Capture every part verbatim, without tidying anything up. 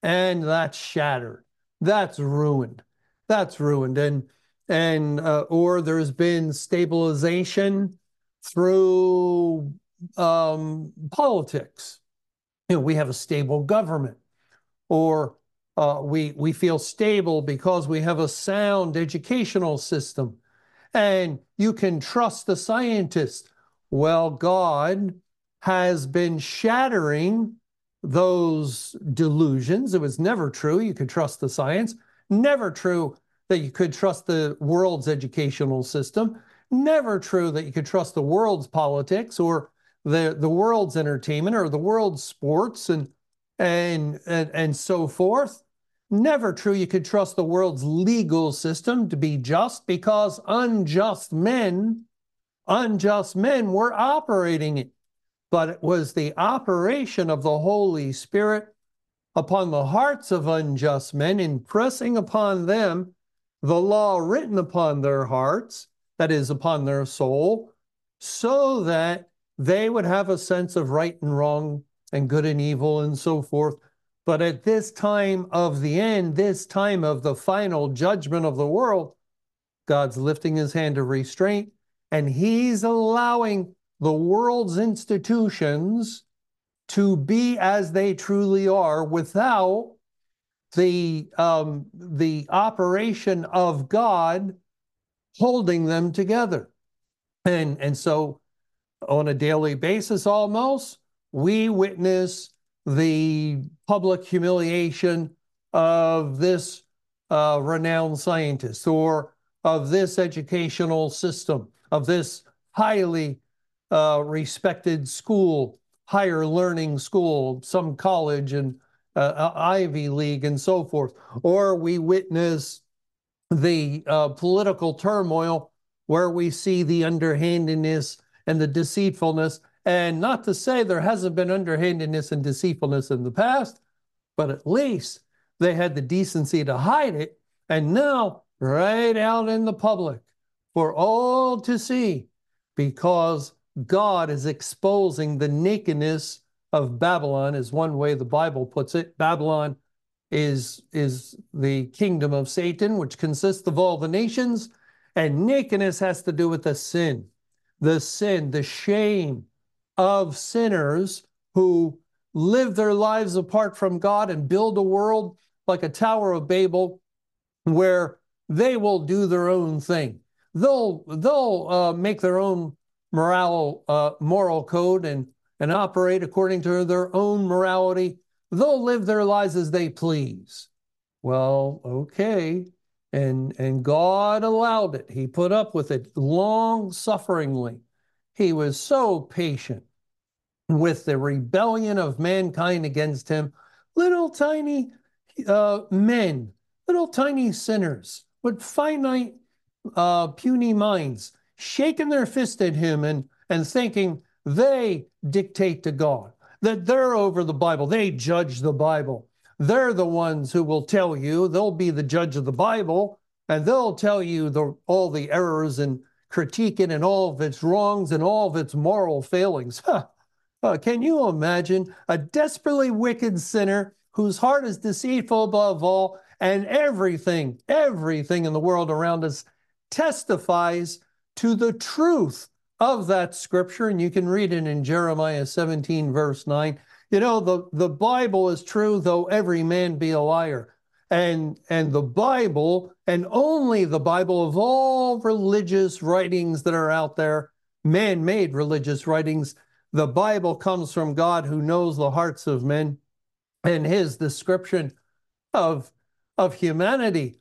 and that's shattered. That's ruined. That's ruined. And and uh, or there's been stabilization through um, politics. You know, we have a stable government, or uh, we we feel stable because we have a sound educational system, and you can trust the scientists. Well, God has been shattering those delusions. It was never true you could trust the science, never true that you could trust the world's educational system, never true that you could trust the world's politics or the, the world's entertainment or the world's sports and, and, and, and so forth. Never true you could trust the world's legal system to be just, because unjust men, unjust men were operating it. But it was the operation of the Holy Spirit upon the hearts of unjust men, impressing upon them the law written upon their hearts, that is, upon their soul, so that they would have a sense of right and wrong and good and evil and so forth. But at this time of the end, this time of the final judgment of the world, God's lifting his hand of restraint, and he's allowing the world's institutions to be as they truly are without the, um, the operation of God holding them together. And, and so on a daily basis almost, we witness the public humiliation of this uh, renowned scientist, or of this educational system, of this highly uh, respected school, higher learning school, some college and uh, Ivy League and so forth. Or we witness the uh, political turmoil where we see the underhandedness and the deceitfulness. And not to say there hasn't been underhandedness and deceitfulness in the past, but at least they had the decency to hide it. And now, right out in the public for all to see, because God is exposing the nakedness of Babylon, is one way the Bible puts it. Babylon is, is the kingdom of Satan, which consists of all the nations, and nakedness has to do with the sin, the sin, the shame of sinners who live their lives apart from God and build a world like a Tower of Babel where they will do their own thing. They'll, they'll uh, make their own moral, uh, moral code and, and operate according to their own morality. They'll live their lives as they please. Well, okay. And, and God allowed it. He put up with it long-sufferingly. He was so patient with the rebellion of mankind against him. Little tiny uh, men, little tiny sinners with finite, uh, puny minds, shaking their fist at him and, and thinking they dictate to God, that they're over the Bible. They judge the Bible. They're the ones who will tell you, they'll be the judge of the Bible, and they'll tell you the, all the errors and critique it and all of its wrongs and all of its moral failings. Huh. Uh, can you imagine a desperately wicked sinner whose heart is deceitful above all, and everything, everything in the world around us testifies to the truth of that scripture? And you can read it in Jeremiah seventeen, verse nine. You know, the, the Bible is true, though every man be a liar. And, and the Bible, and only the Bible of all religious writings that are out there, man-made religious writings, the Bible comes from God who knows the hearts of men, and his description of, of humanity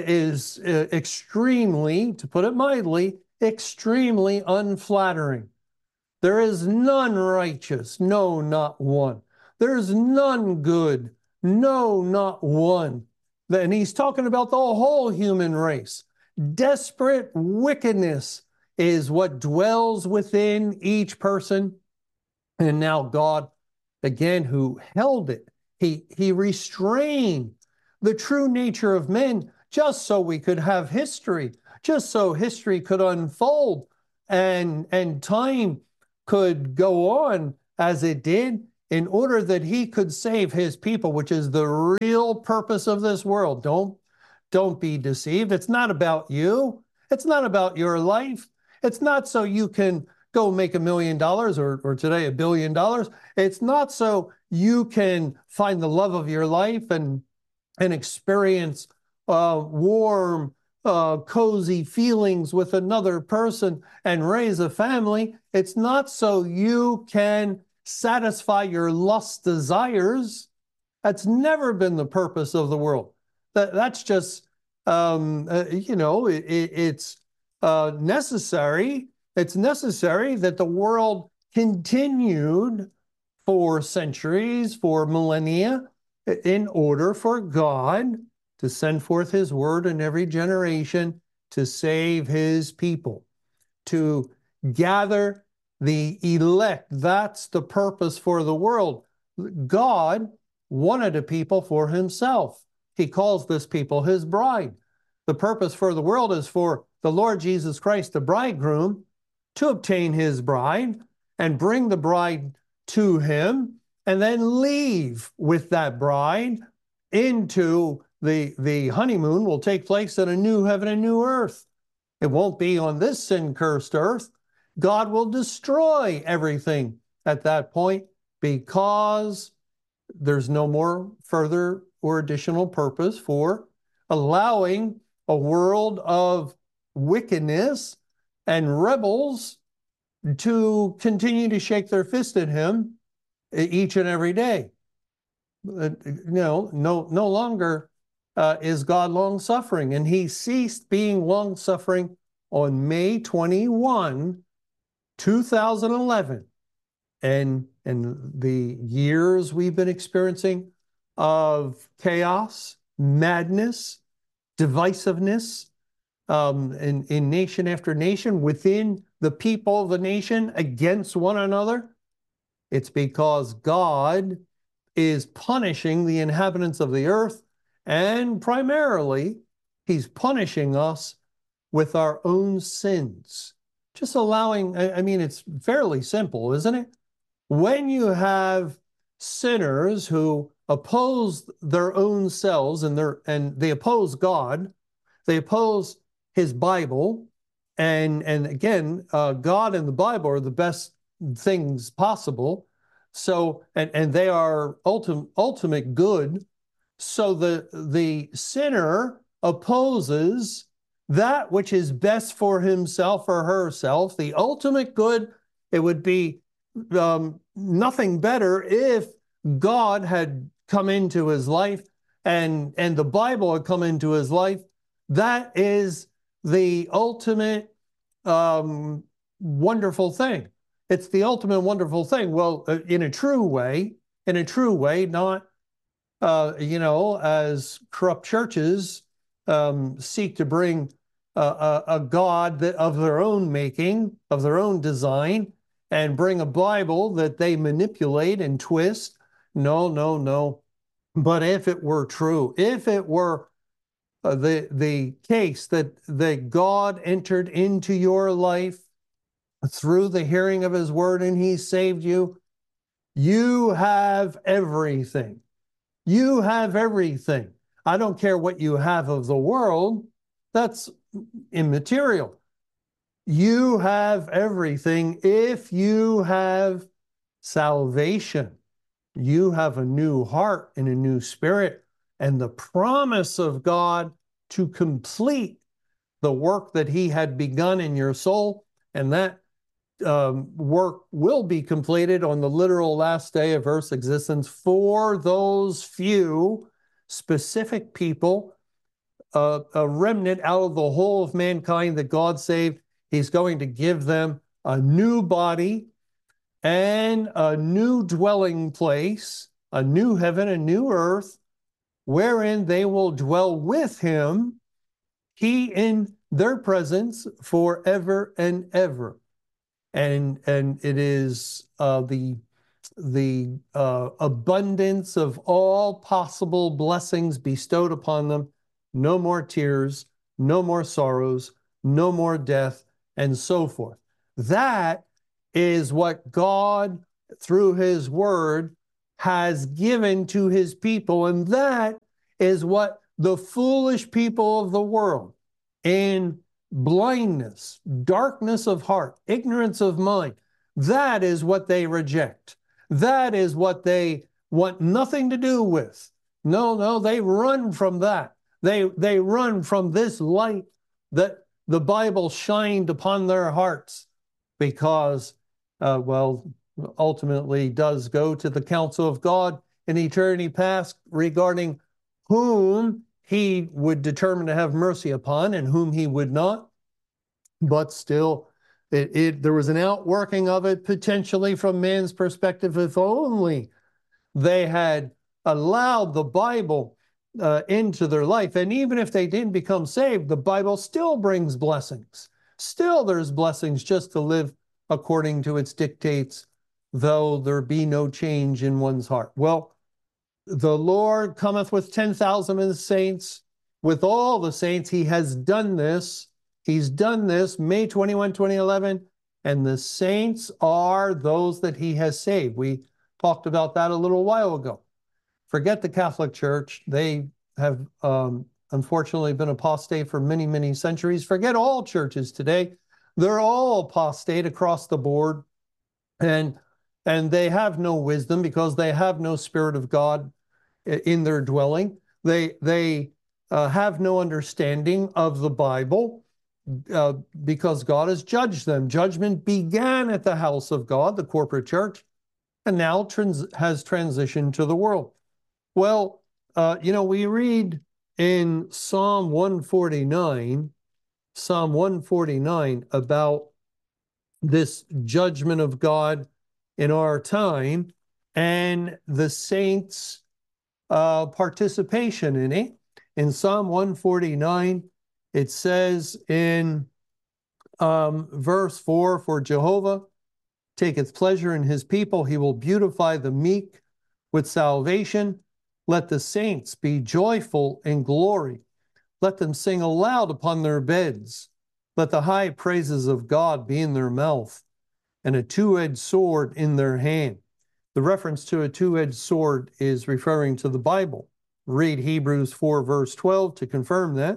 is uh, extremely, to put it mildly, extremely unflattering. There is none righteous, no, not one. There's none good, no, not one. And he's talking about the whole human race. Desperate wickedness is what dwells within each person. And now God, again, who held it, he, he restrained the true nature of men just so we could have history, just so history could unfold and, and time could go on as it did. in order that he could save his people, which is the real purpose of this world. Don't, don't be deceived. It's not about you. It's not about your life. It's not so you can go make a million dollars or, or today a billion dollars. It's not so you can find the love of your life and, and experience uh, warm, uh, cozy feelings with another person and raise a family. It's not so you can satisfy your lust desires. That's never been the purpose of the world. That, that's just, um, uh, you know, it, it, it's uh, necessary. It's necessary that the world continued for centuries, for millennia, in order for God to send forth his word in every generation to save his people, to gather the elect. That's the purpose for the world. God wanted a people for himself. He calls this people his bride. The purpose for the world is for the Lord Jesus Christ, the bridegroom, to obtain his bride and bring the bride to him, and then leave with that bride into the, the honeymoon will take place in a new heaven and new earth. It won't be on this sin-cursed earth. God will destroy everything at that point because there's no more further or additional purpose for allowing a world of wickedness and rebels to continue to shake their fist at him each and every day. You know, no, no longer uh, is God long-suffering, and he ceased being long-suffering on May twenty-first, two thousand eleven. And, and the years we've been experiencing of chaos, madness, divisiveness um, in, in nation after nation, within the people of the nation against one another, it's because God is punishing the inhabitants of the earth, and primarily, he's punishing us with our own sins. Just allowing, I mean, it's fairly simple, isn't it? When you have sinners who oppose their own selves and, their, and they oppose God, they oppose his Bible, and, and again, uh, God and the Bible are the best things possible. So, and, and they are ultimate, ultimate good. So the, the sinner opposes that which is best for himself or herself. The ultimate good, it would be um, nothing better if God had come into his life and, and the Bible had come into his life. That is the ultimate um, wonderful thing. It's the ultimate wonderful thing. Well, in a true way, in a true way, not, uh, you know, as corrupt churches um, seek to bring a, a, a God that of their own making, of their own design, and bring a Bible that they manipulate and twist. No, no, no. But if it were true, if it were uh, the, the case that, that God entered into your life through the hearing of his word and he saved you, you have everything. You have everything. I don't care what you have of the world. That's immaterial. You have everything if you have salvation. You have a new heart and a new spirit and the promise of God to complete the work that he had begun in your soul, and that Um, work will be completed on the literal last day of Earth's existence for those few specific people, uh, a remnant out of the whole of mankind that God saved. He's going to give them a new body and a new dwelling place, a new heaven, a new earth, wherein they will dwell with him, he in their presence forever and ever. And, and it is uh, the, the uh, abundance of all possible blessings bestowed upon them. No more tears, no more sorrows, no more death, and so forth. That is what God, through his word, has given to his people. And that is what the foolish people of the world, in blindness, darkness of heart, ignorance of mind, that is what they reject. That is what they want nothing to do with. No, no, they run from that. They, they run from this light that the Bible shined upon their hearts, because, uh, well, ultimately does go to the counsel of God in eternity past regarding whom he would determine to have mercy upon and whom he would not. But still, it, it, there was an outworking of it potentially from man's perspective, if only they had allowed the Bible uh, into their life. And even if they didn't become saved, the Bible still brings blessings. Still there's blessings just to live according to its dictates, though there be no change in one's heart. Well, the Lord cometh with ten thousand of the saints, with all the saints. He has done this. He's done this May twenty-first, twenty eleven, and the saints are those that he has saved. We talked about that a little while ago. Forget the Catholic Church. They have um, unfortunately been apostate for many, many centuries. Forget all churches today. They're all apostate across the board. And, and they have no wisdom because they have no Spirit of God in their dwelling. They, they uh, have no understanding of the Bible uh, because God has judged them. Judgment began at the house of God, the corporate church, and now trans has transitioned to the world. Well, uh, you know, we read in Psalm one forty-nine, Psalm one forty-nine about this judgment of God in our time and the saints' uh, participation in it. In Psalm one forty-nine, it says in um, verse four, "For Jehovah taketh pleasure in his people. He will beautify the meek with salvation. Let the saints be joyful in glory. Let them sing aloud upon their beds. Let the high praises of God be in their mouth, and a two-edged sword in their hand." The reference to a two-edged sword is referring to the Bible. Read Hebrews four, verse twelve to confirm that.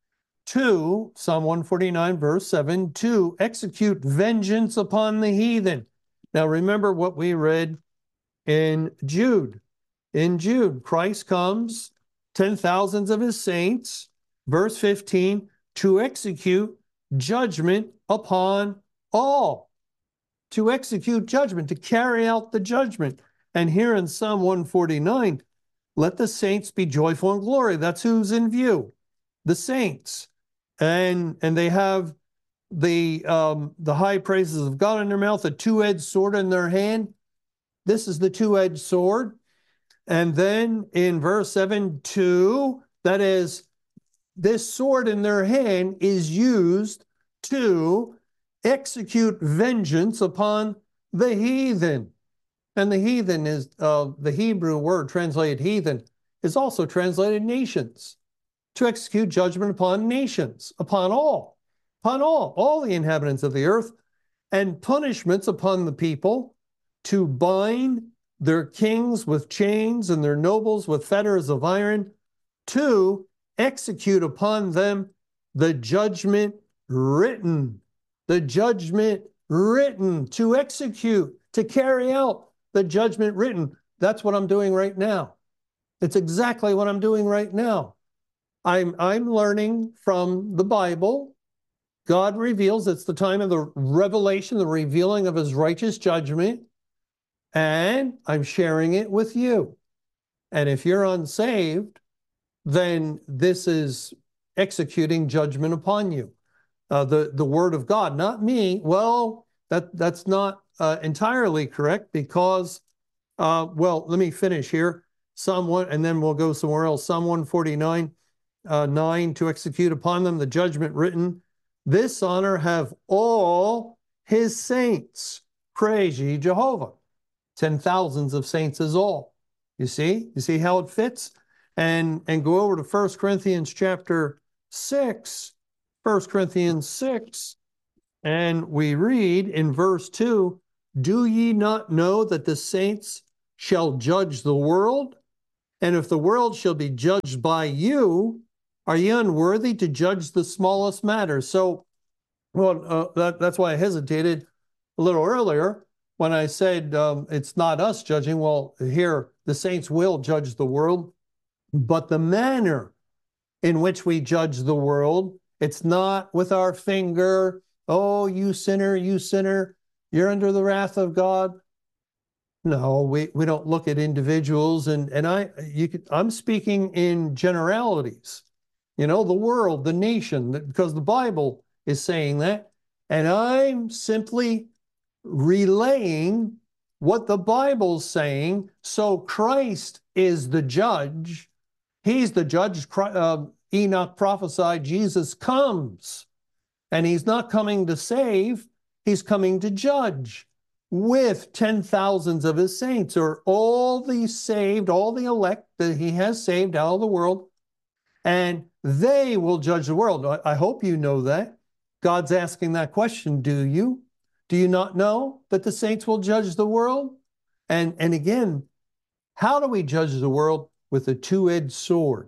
Two, Psalm one forty-nine, verse seven, to execute vengeance upon the heathen. Now remember what we read in Jude. In Jude, Christ comes, ten thousands of his saints, verse fifteen, to execute judgment upon all. To execute judgment, to carry out the judgment. And here in Psalm one forty-nine, let the saints be joyful in glory. That's who's in view, the saints. And, and they have the, um, the high praises of God in their mouth, a two-edged sword in their hand. This is the two-edged sword. And then in verse seven, two, that is, this sword in their hand is used to execute vengeance upon the heathen. And the heathen is, uh, the Hebrew word translated heathen is also translated nations. To execute judgment upon nations, upon all, upon all, all the inhabitants of the earth, and punishments upon the people, to bind their kings with chains and their nobles with fetters of iron, to execute upon them the judgment written, the judgment written, to execute, to carry out the judgment written. That's what I'm doing right now. It's exactly what I'm doing right now. I'm, I'm learning from the Bible. God reveals, it's the time of the revelation, the revealing of his righteous judgment, and I'm sharing it with you. And if you're unsaved, then this is executing judgment upon you. Uh, the, the word of God, not me. Well, that, that's not uh, entirely correct because, uh, well, let me finish here. Psalm one, and then we'll go somewhere else. Psalm one forty-nine. Uh, nine, to execute upon them the judgment written. This honor have all his saints. Praise ye Jehovah. Ten thousands of saints is all. You see? You see how it fits? And, and go over to First Corinthians chapter six. First Corinthians six. And we read in verse two, do ye not know that the saints shall judge the world? And if the world shall be judged by you, are ye unworthy to judge the smallest matters? So, well, uh, that, that's why I hesitated a little earlier when I said um, it's not us judging. Well, here, the saints will judge the world, but the manner in which we judge the world, it's not with our finger, oh, you sinner, you sinner, you're under the wrath of God. No, we, we don't look at individuals, and, and I you could, I'm speaking in generalities. You know, the world, the nation, because the Bible is saying that, and I'm simply relaying what the Bible's saying. So Christ is the judge. He's the judge. Uh, Enoch prophesied Jesus comes, and he's not coming to save, he's coming to judge with ten thousands of his saints, or all the saved, all the elect that he has saved out of the world, and they will judge the world. I, I hope you know that. God's asking that question, do you? Do you not know that the saints will judge the world? And, and again, how do we judge the world? With a two-edged sword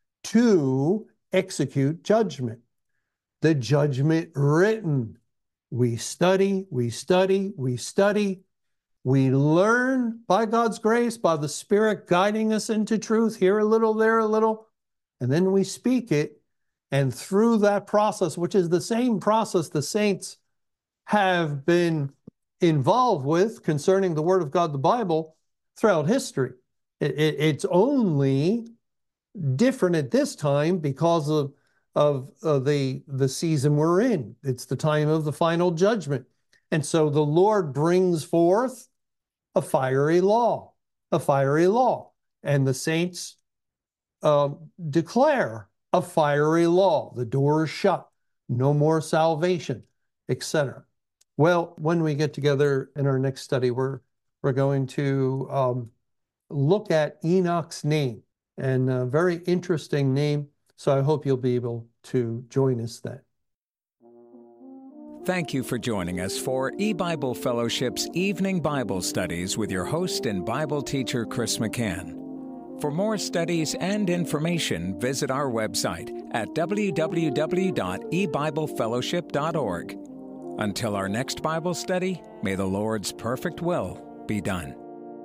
to execute judgment. The judgment written. We study, we study, we study. We learn by God's grace, by the Spirit guiding us into truth, here a little, there a little, and then we speak it. And through that process, which is the same process the saints have been involved with concerning the Word of God, the Bible, throughout history. It, it, it's only different at this time because of, of uh, the, the season we're in. It's the time of the final judgment. And so the Lord brings forth a fiery law, a fiery law. And the saints um, declare a fiery law. The door is shut. No more salvation, et cetera. Well, when we get together in our next study, we're, we're going to um, look at Enoch's name, and a very interesting name. So I hope you'll be able to join us then. Thank you for joining us for E-Bible Fellowship's Evening Bible Studies with your host and Bible teacher, Chris McCann. For more studies and information, visit our website at w w w dot e bible fellowship dot org. Until our next Bible study, may the Lord's perfect will be done.